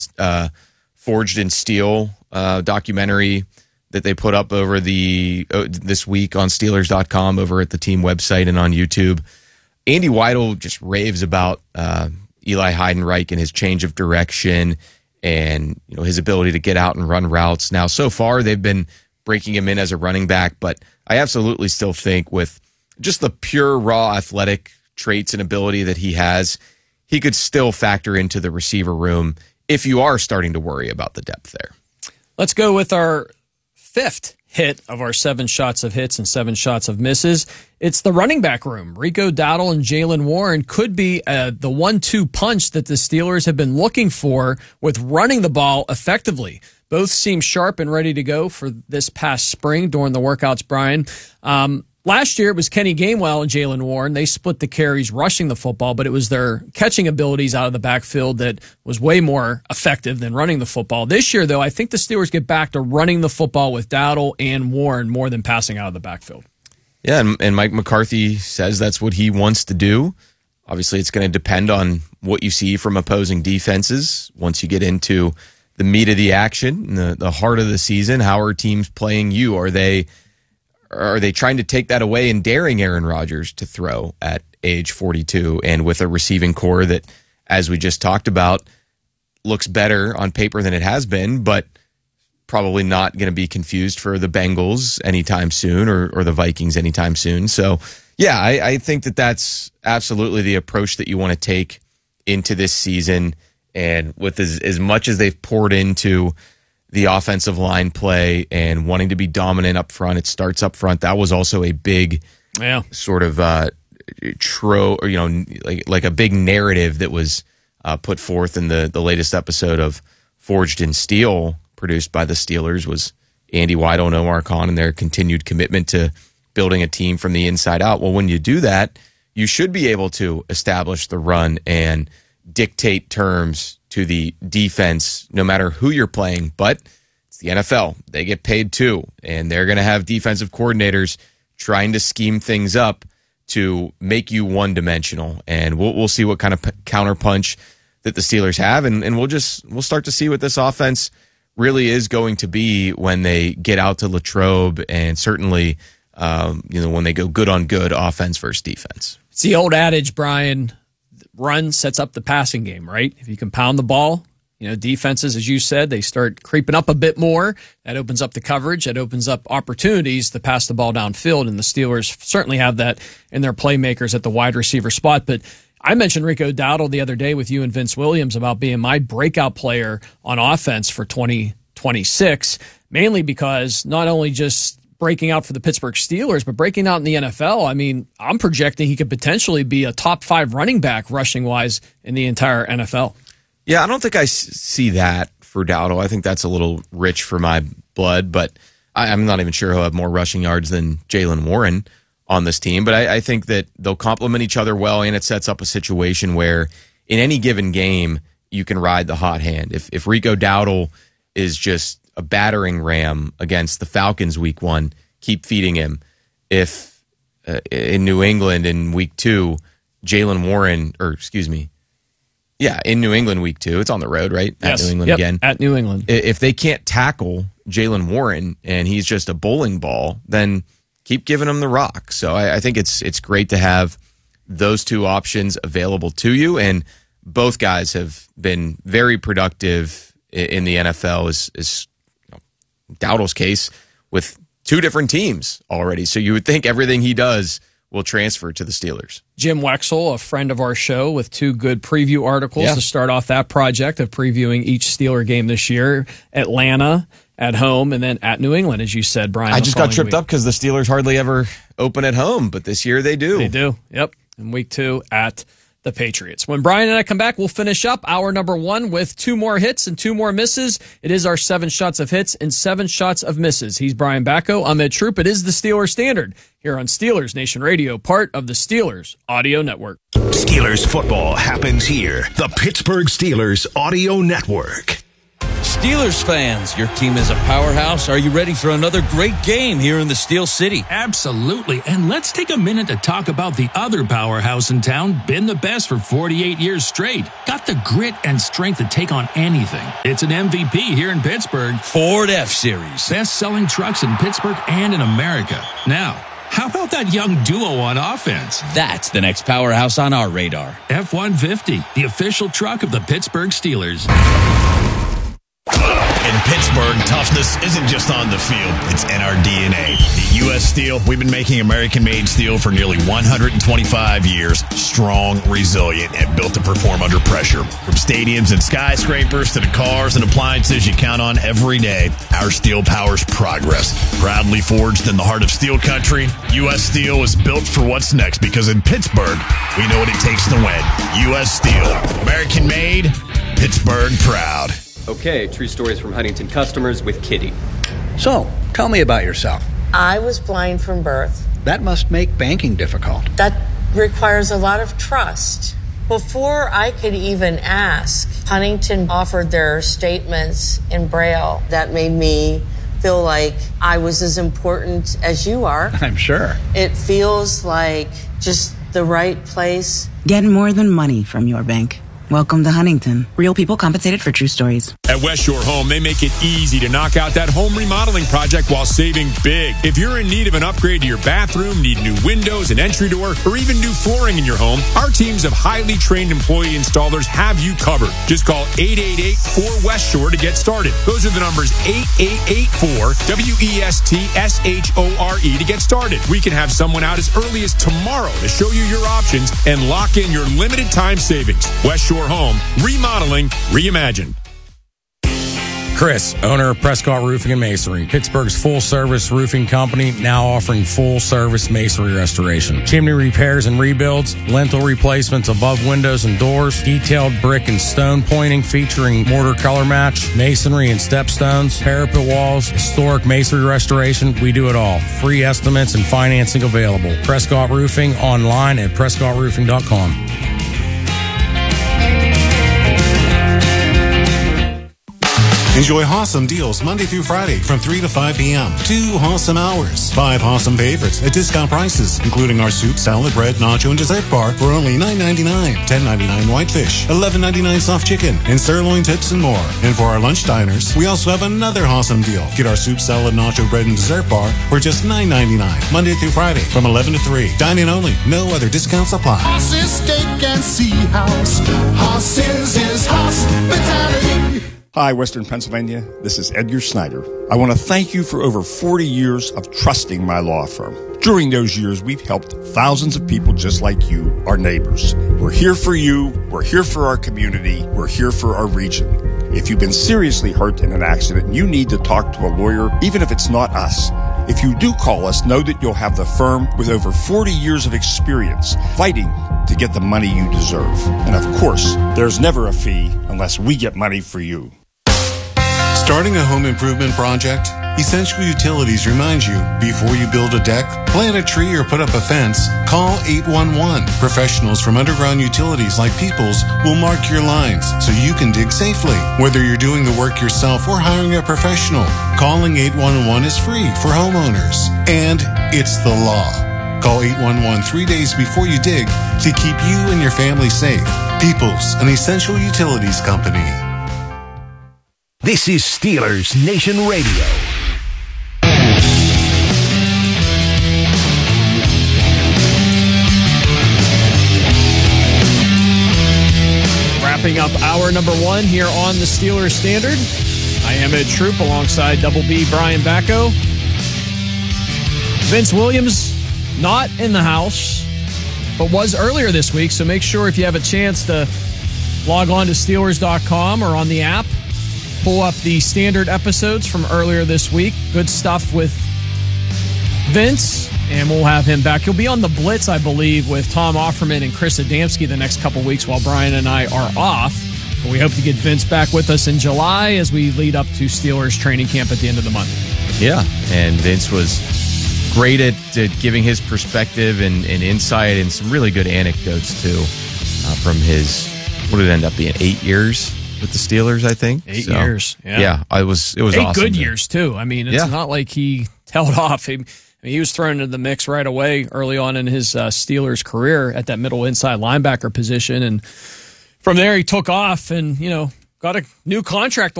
Forged in Steel documentary that they put up over this week on Steelers.com, over at the team website and on YouTube. Andy Weidl just raves about Eli Heidenreich and his change of direction and his ability to get out and run routes. Now, so far, they've been breaking him in as a running back, but I absolutely still think with just the pure raw athletic traits and ability that he has, he could still factor into the receiver room if you are starting to worry about the depth there. Let's go with our fifth hit of our 7 shots of hits and 7 shots of misses. It's the running back room. Rico Dowdle and Jaylen Warren could be the 1-2 punch that the Steelers have been looking for with running the ball effectively. Both seem sharp and ready to go for this past spring during the workouts, Brian. Last year, it was Kenny Gainwell and Jaylen Warren. They split the carries rushing the football, but it was their catching abilities out of the backfield that was way more effective than running the football. This year, though, I think the Steelers get back to running the football with Dowdle and Warren more than passing out of the backfield. Yeah, and Mike McCarthy says that's what he wants to do. Obviously, it's going to depend on what you see from opposing defenses once you get into the meat of the action, the heart of the season. How are teams playing you? Are they trying to take that away and daring Aaron Rodgers to throw at age 42 and with a receiving core that, as we just talked about, looks better on paper than it has been, but probably not going to be confused for the Bengals anytime soon or the Vikings anytime soon. So, yeah, I think that's absolutely the approach that you want to take into this season. And with as much as they've poured into the offensive line play and wanting to be dominant up front, it starts up front. That was also a big sort of like a big narrative that was put forth in the latest episode of Forged in Steel, produced by the Steelers, was Andy Weidl and Omar Khan and their continued commitment to building a team from the inside out. Well, when you do that, you should be able to establish the run and dictate terms to the defense, no matter who you're playing. But it's the NFL. They get paid too, and they're going to have defensive coordinators trying to scheme things up to make you one-dimensional. And we'll see what kind of counterpunch that the Steelers have, and we'll start to see what this offense really is going to be when they get out to Latrobe, and certainly when they go good on good offense versus defense. It's the old adage, Brian. Run sets up the passing game, right? If you can pound the ball, defenses, as you said, they start creeping up a bit more. That opens up the coverage. That opens up opportunities to pass the ball downfield, and the Steelers certainly have that in their playmakers at the wide receiver spot. But I mentioned Rico Dowdle the other day with you and Vince Williams about being my breakout player on offense for 2026, mainly because not only just breaking out for the Pittsburgh Steelers, but breaking out in the NFL. I mean, I'm projecting he could potentially be a top 5 running back rushing-wise in the entire NFL. Yeah, I don't think I see that for Dowdle. I think that's a little rich for my blood, but I'm not even sure he'll have more rushing yards than Jaylen Warren on this team. But I think that they'll complement each other well, and it sets up a situation where in any given game, you can ride the hot hand. If Rico Dowdle is just a battering ram against the Falcons week 1, keep feeding him. If in New England in week 2, Jaylen Warren, in New England week 2, it's on the road, right? Yes. At New England again. At New England. If they can't tackle Jaylen Warren and he's just a bowling ball, then keep giving him the rock. So I think it's great to have those two options available to you, and both guys have been very productive in the NFL, is Dowdle's case, with 2 different teams already. So you would think everything he does will transfer to the Steelers. Jim Wexell, a friend of our show, with 2 good preview articles to start off that project of previewing each Steeler game this year. Atlanta at home, and then at New England, as you said, Brian. I just got tripped up because the Steelers hardly ever open at home, but this year they do. They do, yep. In week 2 at the Patriots. When Brian and I come back, we'll finish up hour number 1 with 2 more hits and 2 more misses. It is our 7 shots of hits and 7 shots of misses. He's Brian Bacco. I'm Ed Troop. It is the Steelers Standard here on Steelers Nation Radio, part of the Steelers Audio Network. Steelers football happens here. The Pittsburgh Steelers Audio Network. Steelers fans, your team is a powerhouse. Are you ready for another great game here in the Steel City? Absolutely. And let's take a minute to talk about the other powerhouse in town, been the best for 48 years straight. Got the grit and strength to take on anything. It's an MVP here in Pittsburgh. Ford F-Series. Best-selling trucks in Pittsburgh and in America. Now, how about that young duo on offense? That's the next powerhouse on our radar. F-150, the official truck of the Pittsburgh Steelers. In Pittsburgh, toughness isn't just on the field, it's in our DNA. At U.S. Steel, we've been making American-made steel for nearly 125 years. Strong, resilient, and built to perform under pressure. From stadiums and skyscrapers to the cars and appliances you count on every day, our steel powers progress. Proudly forged in the heart of steel country, U.S. Steel is built for what's next because in Pittsburgh, we know what it takes to win. U.S. Steel, American-made, Pittsburgh proud. Okay, true stories from Huntington customers with Kitty. So, tell me about yourself. I was blind from birth. That must make banking difficult. That requires a lot of trust. Before I could even ask, Huntington offered their statements in Braille. That made me feel like I was as important as you are. I'm sure. It feels like just the right place. Get more than money from your bank. Welcome to Huntington. Real people compensated for true stories. At West Shore Home, they make it easy to knock out that home remodeling project while saving big. If you're in need of an upgrade to your bathroom, need new windows, an entry door, or even new flooring in your home, our teams of highly trained employee installers have you covered. Just call 888-4West Shore to get started. Those are the numbers 8884-WESTSHORE to get started. We can have someone out as early as tomorrow to show you your options and lock in your limited time savings. West Shore Home, remodeling, reimagined. Chris, owner of Prescott Roofing and Masonry, Pittsburgh's full-service roofing company, now offering full-service masonry restoration. Chimney repairs and rebuilds, lintel replacements above windows and doors, detailed brick and stone pointing featuring mortar color match, masonry and stepstones, parapet walls, historic masonry restoration. We do it all. Free estimates and financing available. Prescott Roofing online at prescottroofing.com. Enjoy awesome deals Monday through Friday from 3 to 5 p.m. 2 awesome hours. 5 awesome favorites at discount prices, including our soup, salad, bread, nacho, and dessert bar for only $9.99. $10.99 whitefish, $11.99 soft chicken, and sirloin tips and more. And for our lunch diners, we also have another awesome deal. Get our soup, salad, nacho, bread, and dessert bar for just $9.99. Monday through Friday from 11 to 3. Dine-in only. No other discounts apply. Horses, steak, and sea house. Horses is hospitality. Hi, Western Pennsylvania. This is Edgar Snyder. I want to thank you for over 40 years of trusting my law firm. During those years, we've helped thousands of people just like you, our neighbors. We're here for you. We're here for our community. We're here for our region. If you've been seriously hurt in an accident, you need to talk to a lawyer, even if it's not us. If you do call us, know that you'll have the firm with over 40 years of experience fighting to get the money you deserve. And of course, there's never a fee unless we get money for you. Starting a home improvement project? Essential Utilities reminds you, before you build a deck, plant a tree, or put up a fence, call 811. Professionals from Underground Utilities like Peoples will mark your lines so you can dig safely. Whether you're doing the work yourself or hiring a professional, calling 811 is free for homeowners. And it's the law. Call 811 3 days before you dig to keep you and your family safe. Peoples, an Essential Utilities company. This is Steelers Nation Radio. Wrapping up hour number 1 here on the Steelers Standard. I am Ed Troop alongside Double B Brian Bacco. Vince Williams not in the house, but was earlier this week, so make sure if you have a chance to log on to Steelers.com or on the app, pull up the Standard episodes from earlier this week. Good stuff with Vince, and we'll have him back. He'll be on the Blitz, I believe, with Tom Offerman and Chris Adamski the next couple weeks while Brian and I are off. But we hope to get Vince back with us in July as we lead up to Steelers training camp at the end of the month. Yeah, and Vince was great at giving his perspective and insight and some really good anecdotes, too, from his, what did it end up being, 8 years with the Steelers, I think. 8 years. Yeah, it was 8 awesome. good years, too. I mean, it's not like he tailed off. He was thrown into the mix right away early on in his Steelers career at that middle inside linebacker position. And from there, he took off and, got a new contract